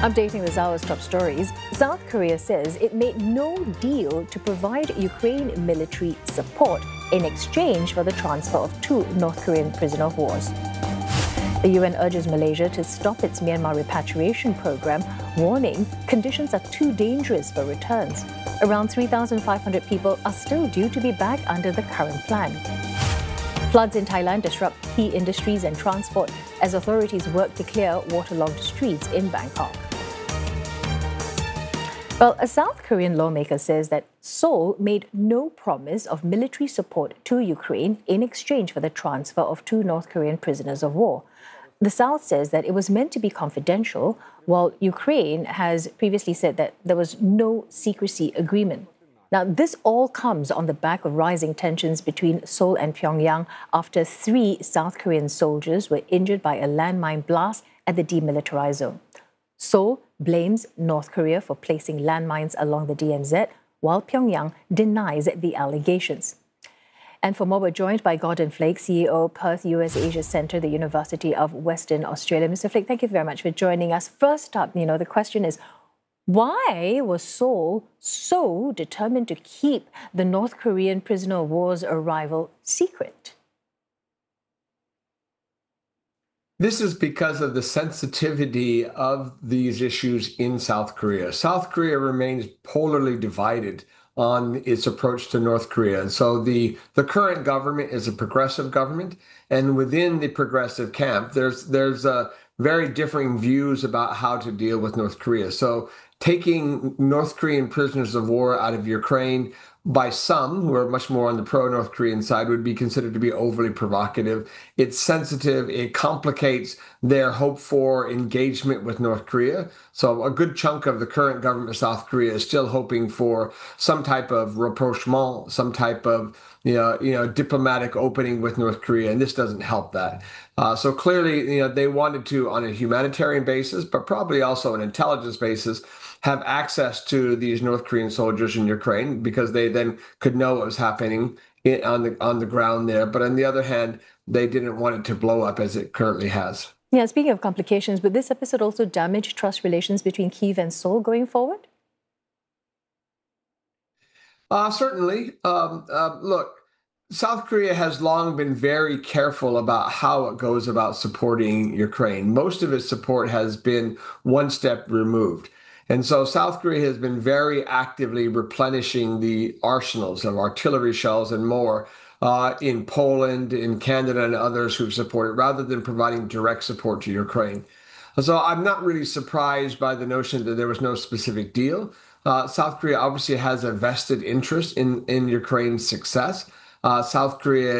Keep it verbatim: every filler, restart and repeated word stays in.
Updating this hour's top stories, South Korea says it made no deal to provide Ukraine military support in exchange for the transfer of two North Korean prisoner of war. The U N urges Malaysia to stop its Myanmar repatriation program, warning conditions are too dangerous for returns. Around three thousand five hundred people are still due to be back under the current plan. Floods in Thailand disrupt key industries and transport as authorities work to clear waterlogged streets in Bangkok. Well, a South Korean lawmaker says that Seoul made no promise of military support to Ukraine in exchange for the transfer of two North Korean prisoners of war. The South says that it was meant to be confidential, while Ukraine has previously said that there was no secrecy agreement. Now, this all comes on the back of rising tensions between Seoul and Pyongyang after three South Korean soldiers were injured by a landmine blast at the demilitarized zone. Seoul blames North Korea for placing landmines along the D M Z, while Pyongyang denies the allegations. And for more, we're joined by Gordon Flake, C E O, Perth U S Asia Centre, the University of Western Australia. Mister Flake, thank you very much for joining us. First up, you know, the question is, why was Seoul so determined to keep the North Korean prisoner of war's arrival secret? This is because of the sensitivity of these issues in South Korea. South Korea remains polarly divided on its approach to North Korea. And so the, the current government is a progressive government, and within the progressive camp, there's there's uh, very differing views about how to deal with North Korea. So taking North Korean prisoners of war out of Ukraine by some who are much more on the pro-North Korean side would be considered to be overly provocative. It's sensitive. It complicates their hope for engagement with North Korea. So a good chunk of the current government of South Korea is still hoping for some type of rapprochement, some type of you know, you know, diplomatic opening with North Korea, and this doesn't help that. Uh, so clearly, you know, they wanted to, on a humanitarian basis, but probably also an intelligence basis, have access to these North Korean soldiers in Ukraine because they then could know what was happening in, on the on the ground there. But on the other hand, they didn't want it to blow up as it currently has. Yeah, speaking of complications, would this episode also damage trust relations between Kyiv and Seoul going forward? Uh, certainly. Um, uh, look, South Korea has long been very careful about how it goes about supporting Ukraine. Most of its support has been one step removed. And so South Korea has been very actively replenishing the arsenals of artillery shells and more uh, in Poland, in Canada, and others who've supported, rather than providing direct support to Ukraine. So I'm not really surprised by the notion that there was no specific deal. Uh, South Korea obviously has a vested interest in, in Ukraine's success. Uh, South Korea